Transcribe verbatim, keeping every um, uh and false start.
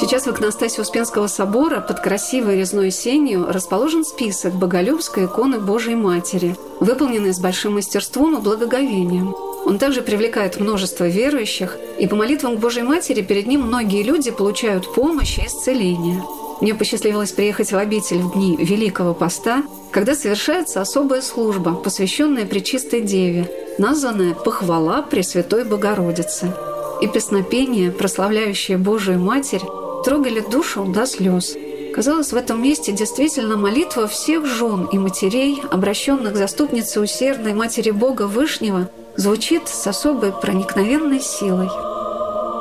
Сейчас в иконостасе Успенского собора под красивой резной сенью расположен список боголюбской иконы Божией Матери, выполненный с большим мастерством и благоговением. Он также привлекает множество верующих, и по молитвам к Божией Матери перед ним многие люди получают помощь и исцеление. Мне посчастливилось приехать в обитель в дни Великого Поста, когда совершается особая служба, посвященная Пречистой Деве, названная «Похвала Пресвятой Богородицы». И песнопения, прославляющие Божию Матерь, трогали душу до слез. Казалось, в этом месте действительно молитва всех жен и матерей, обращенных к заступнице усердной Матери Бога Вышнего, звучит с особой проникновенной силой.